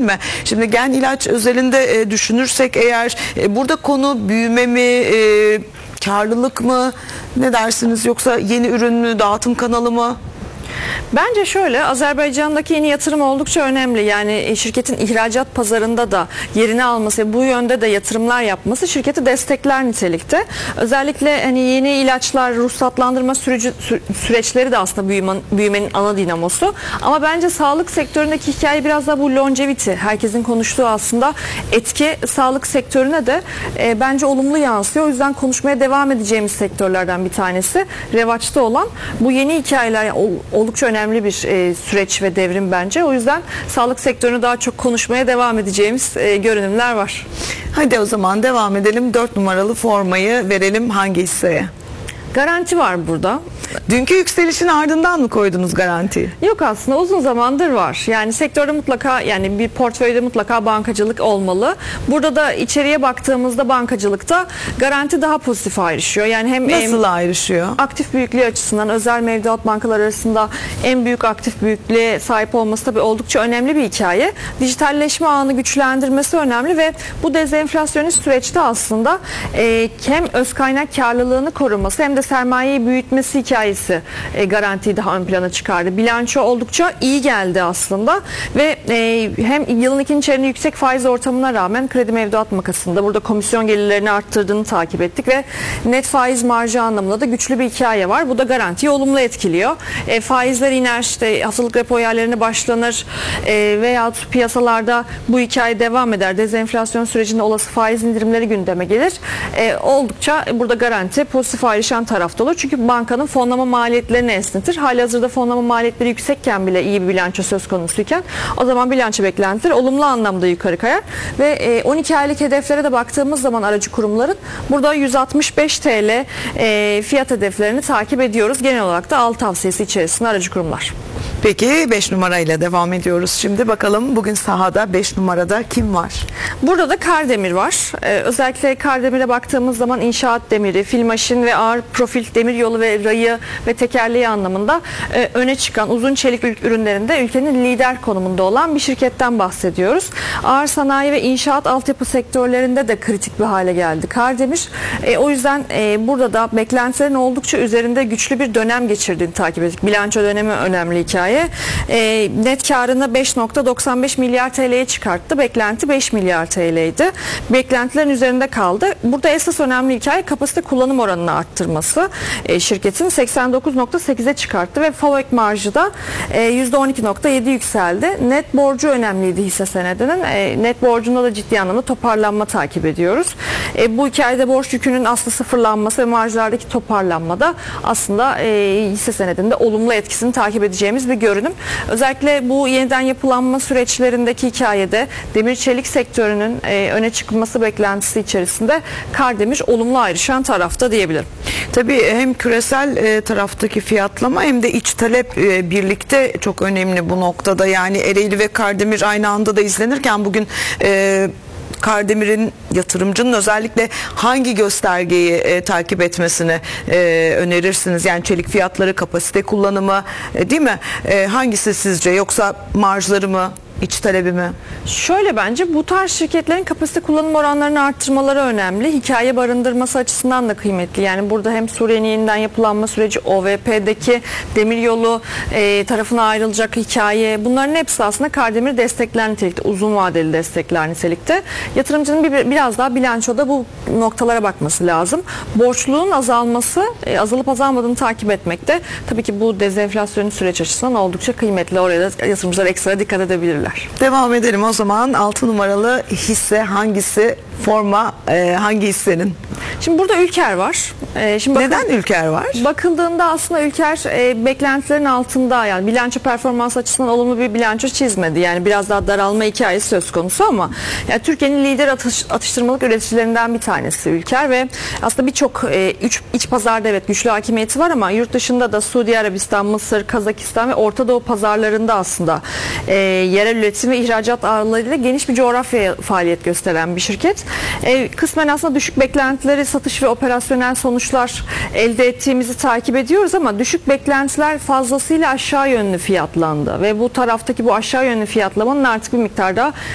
mi? Şimdi gen ilaç özelinde düşünürsek eğer burada konu büyüme mi, karlılık mı, ne dersiniz, yoksa yeni ürün mü, dağıtım kanalı mı? Bence şöyle, Azerbaycan'daki yeni yatırım oldukça önemli. Yani şirketin ihracat pazarında da yerini alması ve bu yönde de yatırımlar yapması şirketi destekler nitelikte. Özellikle hani yeni ilaçlar, ruhsatlandırma süreçleri de aslında büyümenin ana dinamosu. Ama bence sağlık sektöründeki hikaye biraz da bu longevity. Herkesin konuştuğu aslında etki sağlık sektörüne de bence olumlu yansıyor. O yüzden konuşmaya devam edeceğimiz sektörlerden bir tanesi. Revaçta olan bu yeni hikayeler oldukça önemli bir süreç ve devrim bence. O yüzden sağlık sektörünü daha çok konuşmaya devam edeceğimiz görünümler var. Hadi o zaman devam edelim. 4 numaralı formayı verelim hangi hisseye? Garanti var burada. Dünkü yükselişin ardından mı koydunuz Garanti'yi? Yok, aslında uzun zamandır var. Yani sektörde mutlaka, yani bir portföyde mutlaka bankacılık olmalı. Burada da içeriye baktığımızda bankacılıkta Garanti daha pozitif ayrışıyor. Yani hem nasıl ayrışıyor? Aktif büyüklüğü açısından özel mevduat bankalar arasında en büyük aktif büyüklüğe sahip olması tabii oldukça önemli bir hikaye. Dijitalleşme ağını güçlendirmesi önemli ve bu dezenflasyonist süreçte aslında hem öz kaynak karlılığını koruması hem de sermayeyi büyütmesi hikayesi Garantiyi daha ön plana çıkardı. Bilanço oldukça iyi geldi aslında ve hem yılın ikinci çeyreğinde yüksek faiz ortamına rağmen kredi mevduat makasında burada komisyon gelirlerini arttırdığını takip ettik ve net faiz marjı anlamında da güçlü bir hikaye var. Bu da Garantiyi olumlu etkiliyor. Faizler iner, işte haftalık repo yerlerine başlanır veyahut piyasalarda bu hikaye devam eder. Dezenflasyon sürecinde olası faiz indirimleri gündeme gelir. Oldukça burada Garanti pozitif ayrışan tarafta olur. Çünkü bankanın fonlama maliyetlerini esnetir. Halihazırda fonlama maliyetleri yüksekken bile iyi bir bilanço söz konusuyken o zaman bilanço beklentileri olumlu anlamda yukarı kayar ve 12 aylık hedeflere de baktığımız zaman aracı kurumların burada 165 TL fiyat hedeflerini takip ediyoruz. Genel olarak da al tavsiyesi içerisinde aracı kurumlar. Peki 5 numarayla devam ediyoruz. Şimdi bakalım bugün sahada 5 numarada kim var? Burada da Kardemir var. Özellikle Kardemir'e baktığımız zaman inşaat demiri, filmaşin ve ağır profil demiryolu ve rayı ve tekerleği anlamında öne çıkan uzun çelik ürünlerinde ülkenin lider konumunda olan bir şirketten bahsediyoruz. Ağır sanayi ve inşaat altyapı sektörlerinde de kritik bir hale geldi Kardemir. O yüzden burada da beklentilerin oldukça üzerinde güçlü bir dönem geçirdiğini takip ettik. Bilanço dönemi önemli hikaye. Net karını 5.95 milyar TL'ye çıkarttı. Beklenti 5 milyar TL'ydi. Beklentilerin üzerinde kaldı. Burada esas önemli hikaye kapasite kullanım oranını arttırması. Şirketin 89.8'e çıkarttı ve FAVÖK marjı da %12.7 yükseldi. Net borcu önemliydi hisse senedinin. Net borcunda da ciddi anlamda toparlanma takip ediyoruz. Bu hikayede borç yükünün aslında sıfırlanması ve marjlardaki toparlanma da aslında hisse senedinde olumlu etkisini takip edeceğimiz bir görünüm. Özellikle bu yeniden yapılanma süreçlerindeki hikayede demir çelik sektörünün öne çıkması beklentisi içerisinde Kardemir olumlu ayrışan tarafta diyebilirim. Tabii hem küresel taraftaki fiyatlama hem de iç talep birlikte çok önemli bu noktada. Yani Ereğli ve Kardemir aynı anda da izlenirken bugün Kardemir'in, yatırımcının özellikle hangi göstergeyi takip etmesini önerirsiniz? Yani çelik fiyatları, kapasite kullanımı, değil mi? Hangisi sizce? Yoksa marjları mı? İç talebi mi? Şöyle, bence bu tarz şirketlerin kapasite kullanım oranlarını arttırmaları önemli. Hikaye barındırması açısından da kıymetli. Yani burada hem Suriye'nin yeniden yapılanma süreci, OVP'deki demiryolu tarafına ayrılacak hikaye, bunların hepsi aslında Kardemir'i destekler nitelikte, uzun vadeli destekler nitelikte. Yatırımcının biraz daha bilançoda bu noktalara bakması lazım. Borçluluğun azalması, azalıp azalmadığını takip etmekte. Tabii ki bu dezenflasyonun süreç açısından oldukça kıymetli. Oraya da yatırımcılar ekstra dikkat edebilirler. Devam edelim o zaman. 6 numaralı hisse hangisi? Forma hangi hissenin? Şimdi burada Ülker var. Şimdi neden Ülker var? Bakıldığında aslında Ülker beklentilerin altında, yani bilanço performans açısından olumlu bir bilanço çizmedi. Yani biraz daha daralma hikayesi söz konusu ama yani Türkiye'nin lider atıştırmalık üreticilerinden bir tanesi Ülker ve aslında birçok iç pazarda evet güçlü hakimiyeti var ama yurt dışında da Suudi Arabistan, Mısır, Kazakistan ve Orta Doğu pazarlarında aslında yerel üretim ve ihracat ağlarıyla geniş bir coğrafyaya faaliyet gösteren bir şirket. Kısmen aslında düşük beklentileri, satış ve operasyonel sonuçlar elde ettiğimizi takip ediyoruz ama düşük beklentiler fazlasıyla aşağı yönlü fiyatlandı ve bu taraftaki bu aşağı yönlü fiyatlamanın artık bir miktar daha